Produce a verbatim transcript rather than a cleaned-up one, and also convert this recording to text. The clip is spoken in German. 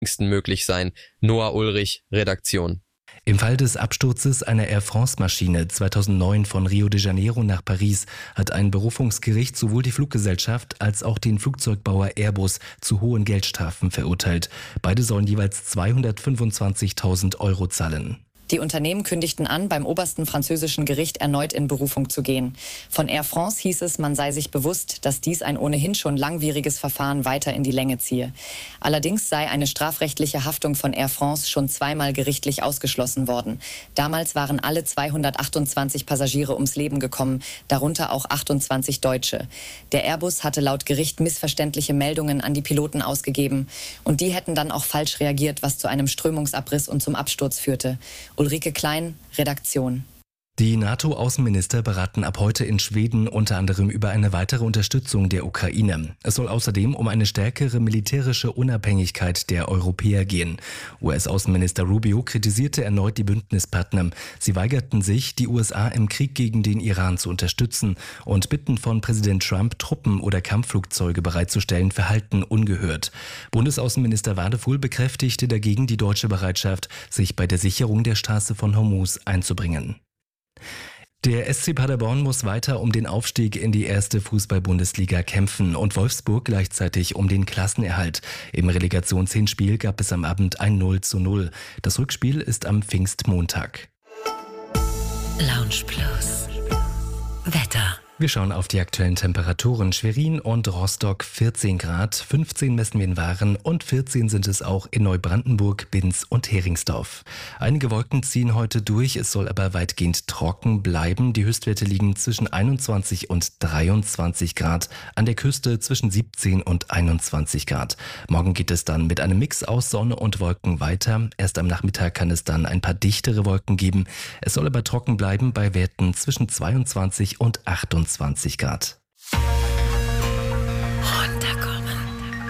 schnellstmöglich möglich sein. Noah Ulrich, Redaktion. Im Fall des Absturzes einer Air France-Maschine zweitausendneun von Rio de Janeiro nach Paris hat ein Berufungsgericht sowohl die Fluggesellschaft als auch den Flugzeugbauer Airbus zu hohen Geldstrafen verurteilt. Beide sollen jeweils zweihundertfünfundzwanzigtausend Euro zahlen. Die Unternehmen kündigten an, beim obersten französischen Gericht erneut in Berufung zu gehen. Von Air France hieß es, man sei sich bewusst, dass dies ein ohnehin schon langwieriges Verfahren weiter in die Länge ziehe. Allerdings sei eine strafrechtliche Haftung von Air France schon zweimal gerichtlich ausgeschlossen worden. Damals waren alle zweihundertachtundzwanzig Passagiere ums Leben gekommen, darunter auch achtundzwanzig Deutsche. Der Airbus hatte laut Gericht missverständliche Meldungen an die Piloten ausgegeben. Und die hätten dann auch falsch reagiert, was zu einem Strömungsabriss und zum Absturz führte. Ulrike Klein, Redaktion. Die NATO-Außenminister beraten ab heute in Schweden unter anderem über eine weitere Unterstützung der Ukraine. Es soll außerdem um eine stärkere militärische Unabhängigkeit der Europäer gehen. U S-Außenminister Rubio kritisierte erneut die Bündnispartner. Sie weigerten sich, die U S A im Krieg gegen den Iran zu unterstützen und bitten von Präsident Trump, Truppen oder Kampfflugzeuge bereitzustellen, verhalten ungehört. Bundesaußenminister Wadefuhl bekräftigte dagegen die deutsche Bereitschaft, sich bei der Sicherung der Straße von Hormuz einzubringen. Der S C Paderborn muss weiter um den Aufstieg in die erste Fußball-Bundesliga kämpfen und Wolfsburg gleichzeitig um den Klassenerhalt. Im Relegationshinspiel gab es am Abend ein null zu null. Das Rückspiel ist am Pfingstmontag. Lounge Plus. Wetter. Wir schauen auf die aktuellen Temperaturen. Schwerin und Rostock vierzehn Grad, fünfzehn messen wir in Waren und vierzehn sind es auch in Neubrandenburg, Binz und Heringsdorf. Einige Wolken ziehen heute durch, es soll aber weitgehend trocken bleiben. Die Höchstwerte liegen zwischen einundzwanzig und dreiundzwanzig Grad, an der Küste zwischen siebzehn und einundzwanzig Grad. Morgen geht es dann mit einem Mix aus Sonne und Wolken weiter. Erst am Nachmittag kann es dann ein paar dichtere Wolken geben. Es soll aber trocken bleiben bei Werten zwischen zweiundzwanzig und achtundzwanzig Grad.